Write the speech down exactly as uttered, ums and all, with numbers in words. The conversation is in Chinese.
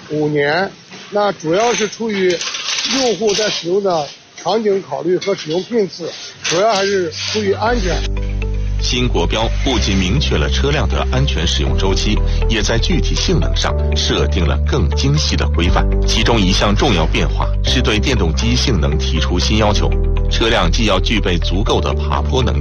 五年。那主要是出于用户在使用的场景考虑和使用频次，主要还是出于安全。 新国标不仅明确了车辆的安全使用周期，也在具体性能上设定了更精细的规范。其中一项重要变化是对电动机性能提出新要求，车辆既要具备足够的爬坡能力，